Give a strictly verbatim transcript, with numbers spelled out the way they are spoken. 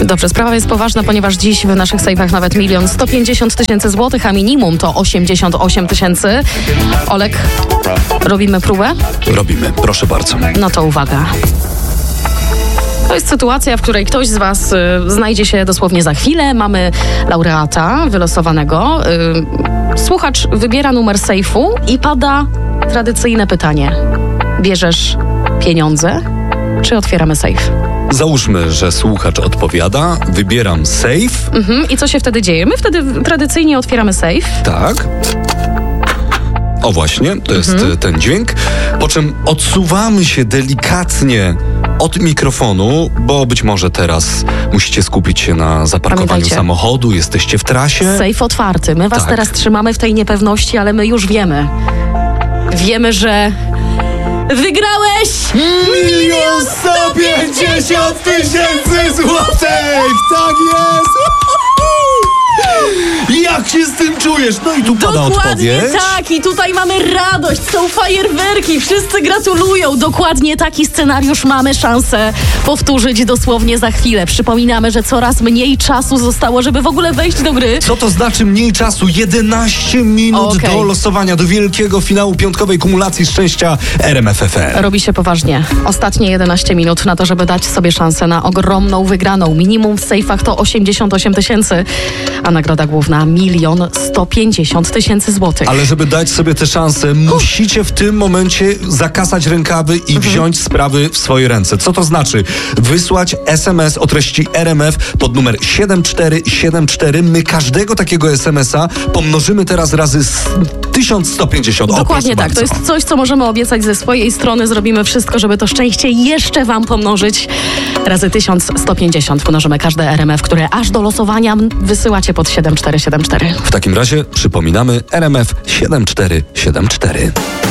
Dobrze, sprawa jest poważna, ponieważ dziś w naszych sejfach nawet milion sto pięćdziesiąt tysięcy złotych, a minimum to osiemdziesiąt osiem tysięcy. Olek, robimy próbę? Robimy, proszę bardzo. No to uwaga. To jest sytuacja, w której ktoś z was y, znajdzie się dosłownie za chwilę. Mamy laureata wylosowanego. Y, słuchacz wybiera numer sejfu i pada tradycyjne pytanie. Bierzesz pieniądze, czy otwieramy sejf? Załóżmy, że słuchacz odpowiada, wybieram safe. Mhm. I co się wtedy dzieje? My wtedy tradycyjnie otwieramy sejf. Tak. O właśnie, to jest Mhm. ten dźwięk. Po czym odsuwamy się delikatnie od mikrofonu, bo być może teraz musicie skupić się na zaparkowaniu Pamiętajcie. samochodu, jesteście w trasie. Sejf otwarty. My was Tak. teraz trzymamy w tej niepewności, ale my już wiemy. Wiemy, że wygrałeś! Milion sto pięćdziesiąt tysięcy złotych! Tak jest! Jak się z tym czujesz? No i tu pada Dokładnie odpowiedź. tak, i tutaj mamy radość, są fajerwerki, wszyscy gratulują. Dokładnie taki scenariusz mamy szansę powtórzyć dosłownie za chwilę. Przypominamy, że coraz mniej czasu zostało, żeby w ogóle wejść do gry. Co to znaczy mniej czasu? jedenaście minut Okej. do losowania, do wielkiego finału piątkowej kumulacji szczęścia R M F F M. Robi się poważnie. Ostatnie jedenaście minut na to, żeby dać sobie szansę na ogromną wygraną. Minimum w sejfach to osiemdziesiąt osiem tysięcy, a nagroda główna milion sto pięćdziesiąt tysięcy złotych. Ale żeby dać sobie tę szansę, musicie w tym momencie zakasać rękawy i Mhm. wziąć sprawy w swoje ręce. Co to znaczy? Wysłać S M S o treści R M F pod numer siedem cztery siedem cztery. My każdego takiego S M S a pomnożymy teraz razy z tysiąc sto pięćdziesiąt. O, Dokładnie proszę tak. To bardzo. jest coś, co możemy obiecać ze swojej strony. Zrobimy wszystko, żeby to szczęście jeszcze wam pomnożyć. Razy tysiąc sto pięćdziesiąt pomnożymy każde R M F, które aż do losowania wysyłacie pod siedem cztery siedem cztery. W takim razie przypominamy R M F siedem cztery siedem cztery.